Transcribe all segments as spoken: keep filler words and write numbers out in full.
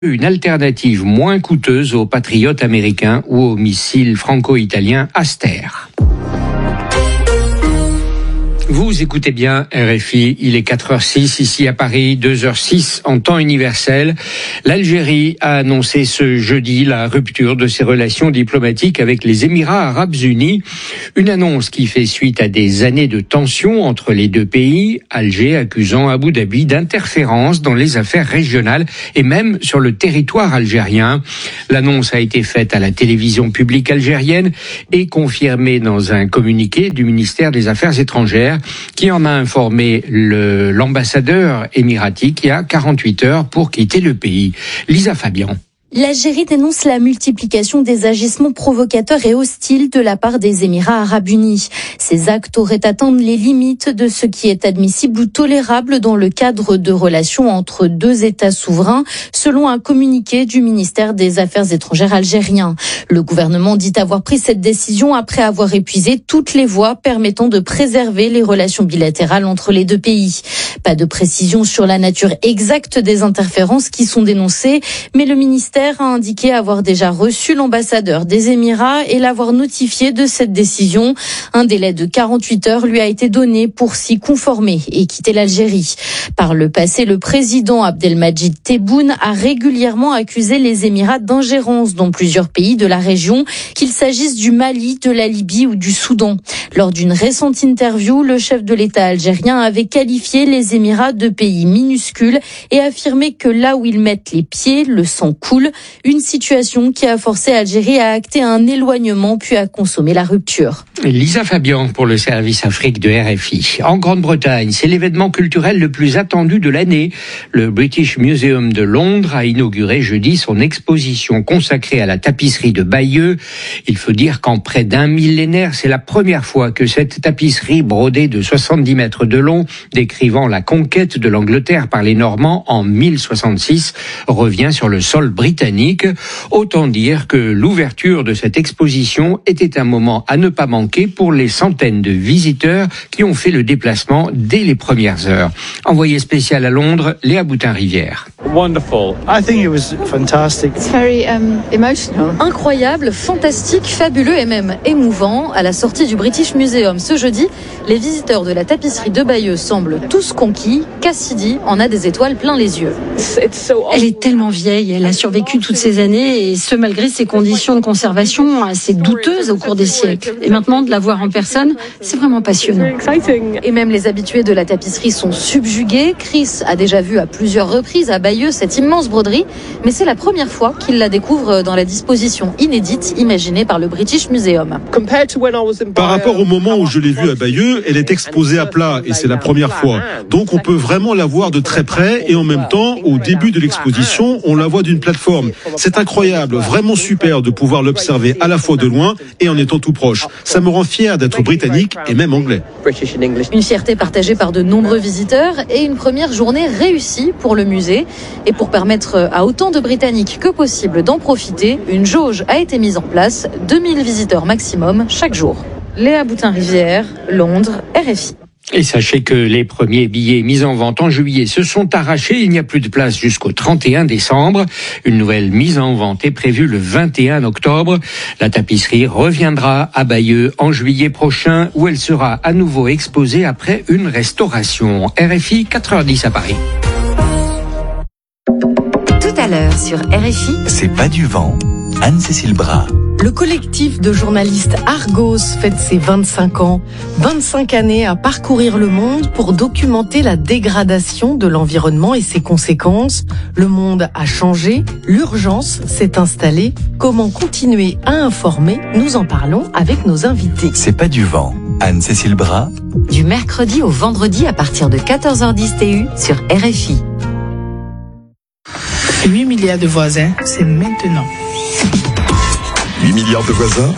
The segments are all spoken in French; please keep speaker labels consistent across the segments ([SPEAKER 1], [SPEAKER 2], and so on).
[SPEAKER 1] Une alternative moins coûteuse aux patriotes américains ou aux missiles franco-italiens Aster. Vous écoutez bien R F I, il est quatre heures six ici à Paris, deux heures six en temps universel. L'Algérie a annoncé ce jeudi la rupture de ses relations diplomatiques avec les Émirats arabes unis. Une annonce qui fait suite à des années de tensions entre les deux pays, Alger accusant Abu Dhabi d'interférence dans les affaires régionales et même sur le territoire algérien. L'annonce a été faite à la télévision publique algérienne et confirmée dans un communiqué du ministère des Affaires étrangères, qui en a informé le, l'ambassadeur émirati qui a quarante-huit heures pour quitter le pays. Lisa Fabian.
[SPEAKER 2] L'Algérie dénonce la multiplication des agissements provocateurs et hostiles de la part des Émirats arabes unis. Ces actes auraient atteint les limites de ce qui est admissible ou tolérable dans le cadre de relations entre deux États souverains, selon un communiqué du ministère des Affaires étrangères algérien. Le gouvernement dit avoir pris cette décision après avoir épuisé toutes les voies permettant de préserver les relations bilatérales entre les deux pays. Pas de précision sur la nature exacte des interférences qui sont dénoncées, mais le ministère a indiqué avoir déjà reçu l'ambassadeur des Émirats et l'avoir notifié de cette décision. Un délai de quarante-huit heures lui a été donné pour s'y conformer et quitter l'Algérie. Par le passé, le président Abdelmadjid Tebboune a régulièrement accusé les Émirats d'ingérence dans plusieurs pays de la région, qu'il s'agisse du Mali, de la Libye ou du Soudan. Lors d'une récente interview, le chef de l'État algérien avait qualifié les Émirats de pays minuscules et affirmé que là où ils mettent les pieds, le sang coule. Une situation qui a forcé Algérie à acter un éloignement puis à consommer la rupture.
[SPEAKER 1] Lisa Fabian pour le service Afrique de R F I. En Grande-Bretagne, c'est l'événement culturel le plus attendu de l'année. Le British Museum de Londres a inauguré jeudi son exposition consacrée à la tapisserie de Bayeux. Il faut dire qu'en près d'un millénaire, c'est la première fois que cette tapisserie brodée de soixante-dix mètres de long, décrivant la conquête de l'Angleterre par les Normands en mille soixante-six, revient sur le sol britannique. Autant dire que l'ouverture de cette exposition était un moment à ne pas manquer pour les centaines de visiteurs qui ont fait le déplacement dès les premières heures. Envoyé spécial à Londres, Léa Boutin-Rivière.
[SPEAKER 3] Wonderful. I think it was fantastic.
[SPEAKER 4] It's very um, emotional. Incroyable, fantastique, fabuleux et même émouvant. À la sortie du British Museum ce jeudi, les visiteurs de la tapisserie de Bayeux semblent tous conquis. Cassidy en a des étoiles plein les yeux.
[SPEAKER 5] Elle est tellement vieille, elle a survécu toutes ces années et ce malgré ses conditions de conservation assez douteuses au cours des siècles. Et maintenant de la voir en personne, c'est vraiment passionnant.
[SPEAKER 4] Et même les habitués de la tapisserie sont subjugués. Chris a déjà vu à plusieurs reprises à Bayeux cette immense broderie, mais c'est la première fois qu'il la découvre dans la disposition inédite imaginée par le British Museum.
[SPEAKER 6] Par rapport au moment où je l'ai vue à Bayeux, elle est exposée à plat et c'est la première fois. Donc on peut vraiment la voir de très près et en même temps, au début de l'exposition, on la voit d'une plateforme. C'est incroyable, vraiment super de pouvoir l'observer à la fois de loin et en étant tout proche. Ça me rend fier d'être britannique et même anglais.
[SPEAKER 4] Une fierté partagée par de nombreux visiteurs et une première journée réussie pour le musée. Et pour permettre à autant de Britanniques que possible d'en profiter, une jauge a été mise en place, deux mille visiteurs maximum chaque jour. Léa Boutin-Rivière, Londres, R F I.
[SPEAKER 1] Et sachez que les premiers billets mis en vente en juillet se sont arrachés. Il n'y a plus de place jusqu'au trente et un décembre. Une nouvelle mise en vente est prévue le vingt et un octobre. La tapisserie reviendra à Bayeux en juillet prochain où elle sera à nouveau exposée après une restauration. R F I, quatre heures dix à Paris.
[SPEAKER 7] Tout à l'heure sur R F I.
[SPEAKER 8] C'est pas du vent. Anne-Cécile Bras.
[SPEAKER 9] Le collectif de journalistes Argos fête ses vingt-cinq ans. vingt-cinq années à parcourir le monde pour documenter la dégradation de l'environnement et ses conséquences. Le monde a changé, l'urgence s'est installée. Comment continuer à informer? Nous en parlons avec nos invités.
[SPEAKER 8] C'est pas du vent. Anne-Cécile Bras.
[SPEAKER 7] Du mercredi au vendredi à partir de quatorze heures dix T U sur R F I.
[SPEAKER 10] huit milliards de voisins, c'est maintenant.
[SPEAKER 11] huit milliards de voisins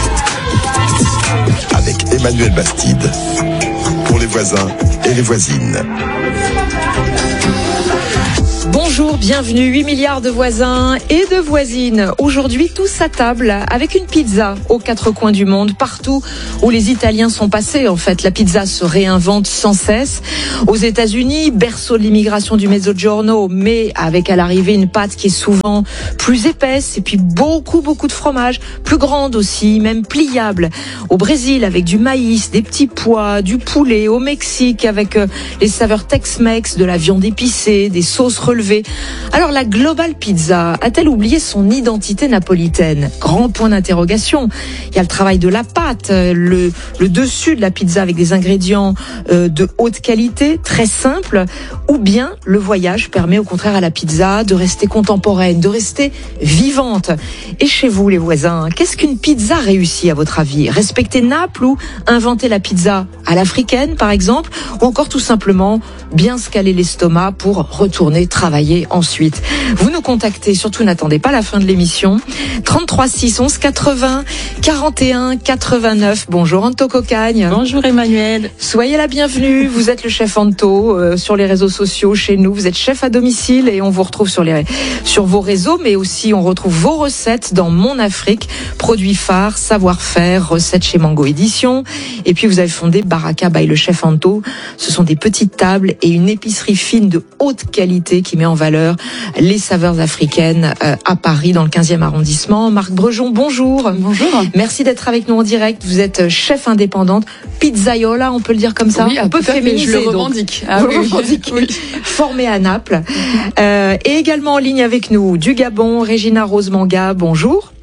[SPEAKER 11] avec Emmanuel Bastide pour les voisins et les voisines.
[SPEAKER 12] Bonjour, bienvenue, huit milliards de voisins et de voisines. Aujourd'hui, tous à table avec une pizza aux quatre coins du monde, partout où les Italiens sont passés. En fait, la pizza se réinvente sans cesse. Aux États-Unis, berceau de l'immigration du Mezzogiorno, mais avec à l'arrivée une pâte qui est souvent plus épaisse et puis beaucoup, beaucoup de fromage, plus grande aussi, même pliable. Au Brésil, avec du maïs, des petits pois, du poulet. Au Mexique, avec les saveurs Tex-Mex, de la viande épicée, des sauces relevées. Alors la Global Pizza a-t-elle oublié son identité napolitaine? Grand point d'interrogation. Il y a le travail de la pâte, le, le dessus de la pizza avec des ingrédients euh, de haute qualité, très simples, ou bien le voyage permet au contraire à la pizza de rester contemporaine, de rester vivante. Et chez vous les voisins, qu'est-ce qu'une pizza réussie à votre avis? Respecter Naples ou inventer la pizza à l'africaine par exemple, ou encore tout simplement bien se caler l'estomac pour retourner travailler ensuite. Vous nous contactez, surtout n'attendez pas la fin de l'émission. trente-trois six onze quatre-vingts quarante et un quatre-vingt-neuf. Bonjour Anto Cocagne.
[SPEAKER 13] Bonjour Emmanuel.
[SPEAKER 12] Soyez la bienvenue. Vous êtes le chef Anto euh, sur les réseaux sociaux chez nous. Vous êtes chef à domicile et on vous retrouve sur les sur vos réseaux, mais aussi on retrouve vos recettes dans Mon Afrique, produits phares, savoir-faire, recettes chez Mango Édition. Et puis vous avez fondé Baraka by le chef Anto. Ce sont des petites tables et une épicerie fine de haute qualité qui met en valeur les saveurs africaines euh, à Paris dans le quinzième arrondissement. Marc Brejon, bonjour.
[SPEAKER 14] Bonjour.
[SPEAKER 12] Merci d'être avec nous en direct. Vous êtes chef indépendante, pizzaiola, on peut le dire comme ça.
[SPEAKER 14] Oui,
[SPEAKER 12] on peut féminiser.
[SPEAKER 14] Je le revendique.
[SPEAKER 12] Ah, vous oui. le revendiquez. Oui. Formé à Naples. Euh, et également en ligne avec nous du Gabon, Régina Rosemanga, bonjour.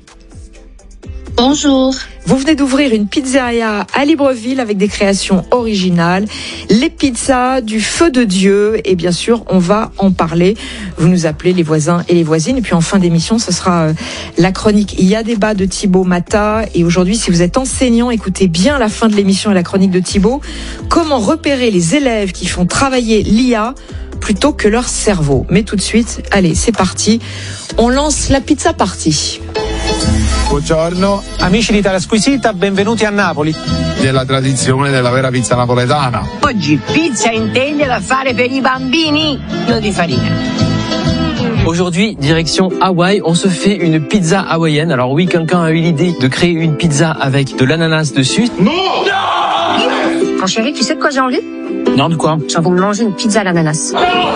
[SPEAKER 15] Bonjour.
[SPEAKER 12] Vous venez d'ouvrir une pizzeria à Libreville avec des créations originales, les pizzas du feu de Dieu, et bien sûr on va en parler. Vous nous appelez les voisins et les voisines, et puis en fin d'émission ce sera euh, la chronique Il y a débat de Thibaut Mata. Et aujourd'hui, si vous êtes enseignant, écoutez bien la fin de l'émission et la chronique de Thibaut. Comment repérer les élèves qui font travailler l'I A plutôt que leur cerveau? Mais tout de suite, allez, c'est parti, on lance la pizza party.
[SPEAKER 16] Buongiorno. Amici di Italia Squisita, benvenuti a Napoli. Della tradizione della vera pizza napoletana.
[SPEAKER 17] Oggi pizza intende da fare per i bambini, non di farina.
[SPEAKER 18] Aujourd'hui, direction Hawaï, on se fait une pizza hawaïenne. Alors oui, quelqu'un a eu l'idée de créer une pizza avec de l'ananas dessus.
[SPEAKER 16] Non, non.
[SPEAKER 15] Mon chéri, tu sais de quoi j'ai envie?
[SPEAKER 18] Non, de quoi?
[SPEAKER 15] J'ai envie de manger une pizza à l'ananas.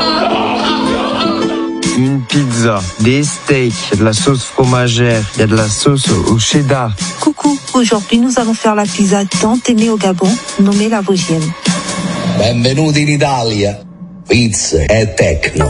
[SPEAKER 19] Une pizza, des steaks, il y a de la sauce fromagère, il y a de la sauce au cheddar.
[SPEAKER 20] Coucou, aujourd'hui nous allons faire la pizza tant aimée au Gabon, nommée la Vosgienne.
[SPEAKER 21] Benvenuti in Italia, pizza e techno.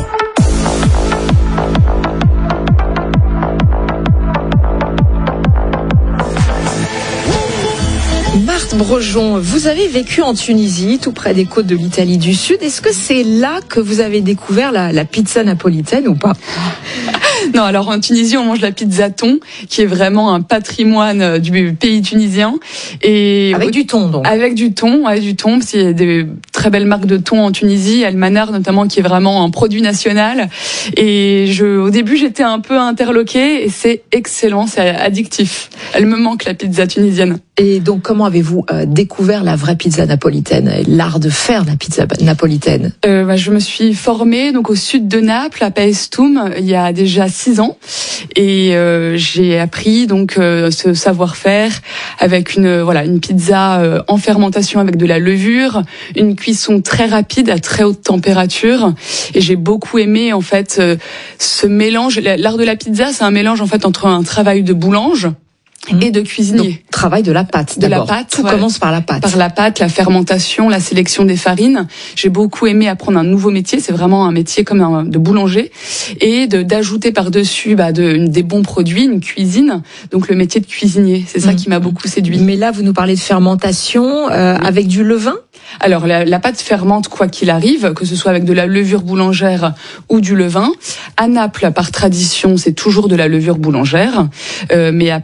[SPEAKER 12] Marthe Brejon, vous avez vécu en Tunisie, tout près des côtes de l'Italie du Sud. Est-ce que c'est là que vous avez découvert la, la pizza napolitaine ou pas?
[SPEAKER 14] Non, alors en Tunisie, on mange la pizza thon, qui est vraiment un patrimoine du pays tunisien. Et
[SPEAKER 12] avec du thon, donc.
[SPEAKER 14] Avec du thon, avec du thon, parce qu'il y a des très belles marques de thon en Tunisie, El Manar notamment, qui est vraiment un produit national. Et je, au début, j'étais un peu interloquée, et c'est excellent, c'est addictif. Elle me manque, la pizza tunisienne.
[SPEAKER 12] Et donc, comment avez-vous euh, découvert la vraie pizza napolitaine, l'art de faire la pizza napolitaine?
[SPEAKER 14] euh, bah, Je me suis formée donc au sud de Naples, à Paestum, il y a déjà six ans, et euh, j'ai appris donc euh, ce savoir-faire avec une voilà une pizza euh, en fermentation avec de la levure, une cuisson très rapide à très haute température, et j'ai beaucoup aimé en fait euh, ce mélange. L'art de la pizza, c'est un mélange en fait entre un travail de boulange et de cuisinier.
[SPEAKER 12] Donc, travail de la pâte.
[SPEAKER 14] De la pâte.
[SPEAKER 12] Tout
[SPEAKER 14] ouais.
[SPEAKER 12] commence par la pâte.
[SPEAKER 14] Par la pâte, la fermentation, la sélection des farines. J'ai beaucoup aimé apprendre un nouveau métier. C'est vraiment un métier comme un, de boulanger, et de d'ajouter par-dessus bah, de, des bons produits, une cuisine. Donc le métier de cuisinier, c'est ça mmh. qui m'a beaucoup séduit.
[SPEAKER 12] Mais là, vous nous parlez de fermentation euh, oui. avec du levain.
[SPEAKER 14] Alors la, la pâte fermente quoi qu'il arrive, que ce soit avec de la levure boulangère ou du levain. À Naples, par tradition, c'est toujours de la levure boulangère. Euh, mais après mon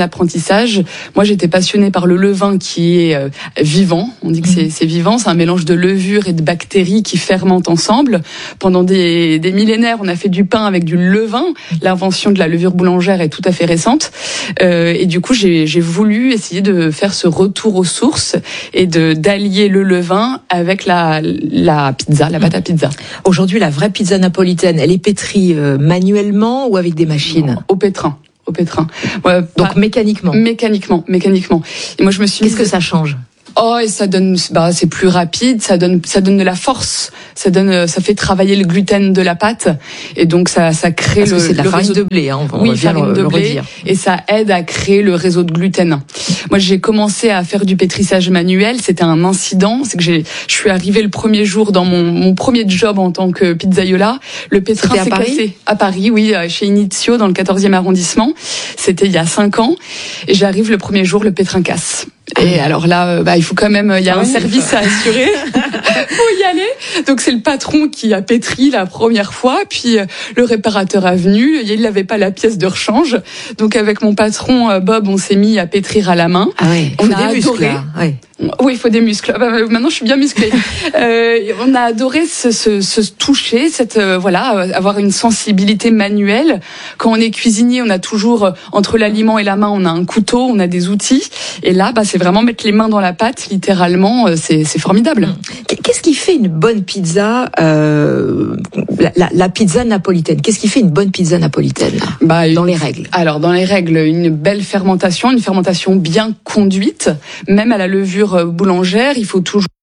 [SPEAKER 14] d'apprentissage. Moi, j'étais passionnée par le levain qui est euh, vivant. On dit que c'est, c'est vivant, c'est un mélange de levure et de bactéries qui fermentent ensemble. Pendant des, des millénaires, on a fait du pain avec du levain. L'invention de la levure boulangère est tout à fait récente. Euh, et du coup, j'ai, j'ai voulu essayer de faire ce retour aux sources et de d'allier le levain avec la, la pizza, la pâte à pizza.
[SPEAKER 12] Aujourd'hui, la vraie pizza napolitaine, elle est pétrie euh, manuellement ou avec des machines ?
[SPEAKER 14] Non, au pétrin. Au pétrin. Ouais,
[SPEAKER 12] donc pas, mécaniquement.
[SPEAKER 14] Mécaniquement, mécaniquement. Et moi je me suis.
[SPEAKER 12] Qu'est-ce que ça change ?
[SPEAKER 14] Oh, et ça donne, bah, c'est plus rapide, ça donne, ça donne de la force, ça donne, ça fait travailler le gluten de la pâte, et donc ça, ça crée
[SPEAKER 12] Parce
[SPEAKER 14] le.
[SPEAKER 12] Que c'est de la
[SPEAKER 14] le
[SPEAKER 12] farine
[SPEAKER 14] réseau
[SPEAKER 12] de blé, hein, on
[SPEAKER 14] oui,
[SPEAKER 12] va bien
[SPEAKER 14] farine
[SPEAKER 12] le,
[SPEAKER 14] de
[SPEAKER 12] le
[SPEAKER 14] blé,
[SPEAKER 12] redire.
[SPEAKER 14] et ça aide à créer le réseau de gluten. Moi, j'ai commencé à faire du pétrissage manuel. C'était un incident, c'est que j'ai, je suis arrivée le premier jour dans mon, mon premier job en tant que pizzaiola. Le pétrin
[SPEAKER 12] C'était à
[SPEAKER 14] s'est
[SPEAKER 12] Paris
[SPEAKER 14] cassé à Paris, oui, chez Inizio dans le quatorzième arrondissement. C'était il y a cinq ans, et j'arrive le premier jour, le pétrin casse. Et alors là, bah, il faut quand même, il y a un service à assurer. Faut y aller. Donc c'est le patron qui a pétri la première fois, puis le réparateur est venu, il n'avait pas la pièce de rechange. Donc avec mon patron Bob, on s'est mis à pétrir à la main.
[SPEAKER 12] Ah ouais, il faut
[SPEAKER 14] on
[SPEAKER 12] des
[SPEAKER 14] a
[SPEAKER 12] muscles,
[SPEAKER 14] adoré.
[SPEAKER 12] là. Ouais.
[SPEAKER 14] Oui, il faut des muscles. Maintenant, je suis bien musclée. euh, on a adoré se, se, se toucher, cette euh, voilà, avoir une sensibilité manuelle. Quand on est cuisinier, on a toujours entre l'aliment et la main, on a un couteau, on a des outils. Et là, bah, c'est vraiment mettre les mains dans la pâte, littéralement. C'est, c'est formidable.
[SPEAKER 12] Qu'est-ce qui fait une bonne pizza, euh, la, la, la pizza napolitaine ? Qu'est-ce qui fait une bonne pizza napolitaine
[SPEAKER 14] bah,
[SPEAKER 12] dans
[SPEAKER 14] une,
[SPEAKER 12] les règles ?
[SPEAKER 14] Alors, dans les règles, une belle fermentation, une fermentation bien conduite, même à la levure boulangère, il faut toujours